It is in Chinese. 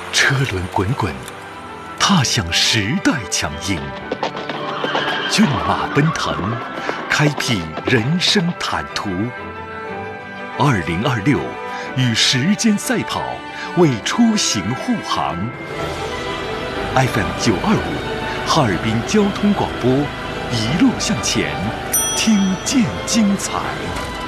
车轮滚滚，踏向时代强音；骏马奔腾，开辟人生坦途。2026，与时间赛跑，为出行护航。FM925，哈尔滨交通广播，一路向前，听见精彩。